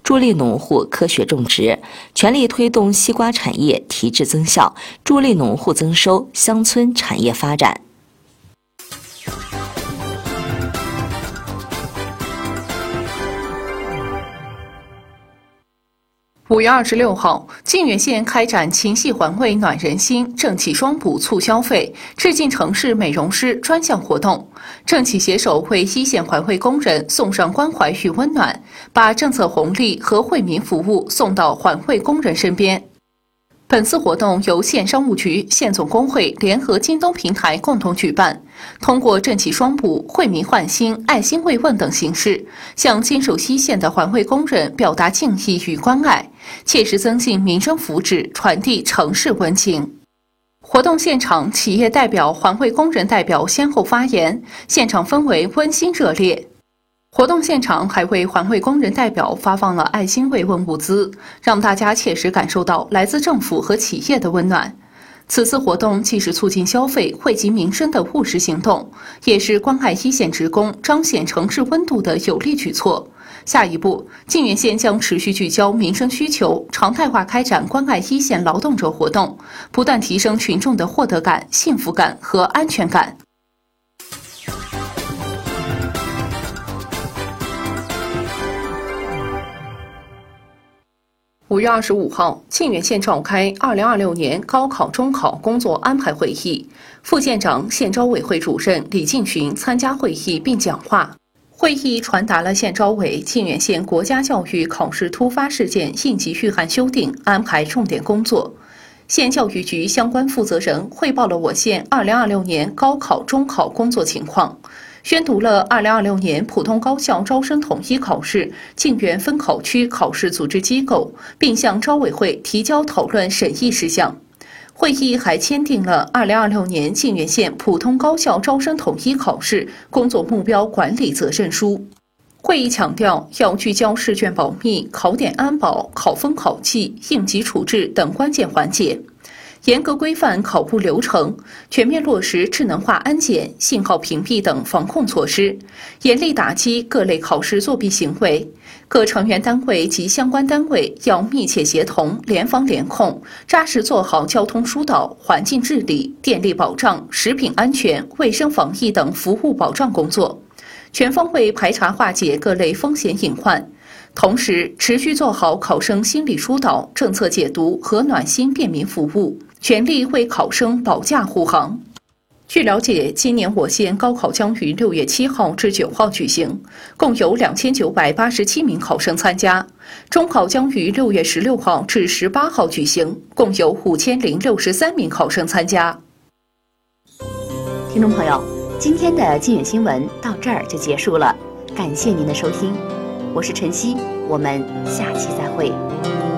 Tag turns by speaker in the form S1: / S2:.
S1: 助力农户科学种植，全力推动西瓜产业提质增效，助力农户增收，乡村产业发展。
S2: 5月26号，靖远县开展情系环卫暖人心、政企双补促消费、致敬城市美容师专项活动。政企携手为一线环卫工人送上关怀与温暖，把政策红利和惠民服务送到环卫工人身边。本次活动由县商务局、县总工会联合京东平台共同举办，通过政企双补、惠民焕新、爱心慰问等形式，向坚守一线的环卫工人表达敬意与关爱，切实增进民生福祉，传递城市温情。活动现场，企业代表、环卫工人代表先后发言，现场氛围温馨热烈。活动现场还为环卫工人代表发放了爱心慰问物资，让大家切实感受到来自政府和企业的温暖。此次活动既是促进消费、惠及民生的务实行动，也是关爱一线职工、彰显城市温度的有力举措。下一步，靖远县将持续聚焦民生需求，常态化开展关爱一线劳动者活动，不断提升群众的获得感、幸福感和安全感。5月25号，靖远县召开2026年高考中考工作安排会议，副县长、县招委会主任李敬群参加会议并讲话。会议传达了县招委靖远县国家教育考试突发事件应急预案修订安排重点工作。县教育局相关负责人汇报了我县2026年高考中考工作情况，宣读了2026年普通高校招生统一考试靖远分考区考试组织机构，并向招委会提交讨论审议事项。会议还签订了2026年靖远县普通高校招生统一考试工作目标管理责任书。会议强调，要聚焦试卷保密、考点安保、考分考绩、应急处置等关键环节，严格规范考务流程，全面落实智能化安检、信号屏蔽等防控措施，严厉打击各类考试作弊行为。各成员单位及相关单位要密切协同、联防联控，扎实做好交通疏导、环境治理、电力保障、食品安全、卫生防疫等服务保障工作，全方位排查化解各类风险隐患。同时，持续做好考生心理疏导、政策解读和暖心便民服务，全力为考生保驾护航。据了解，今年我县高考将于6月7号至9号举行，共有2987名考生参加；中考将于6月16号至18号举行，共有5063名考生参加。
S3: 听众朋友，今天的靖远新闻到这儿就结束了，感谢您的收听，我是晨曦，我们下期再会。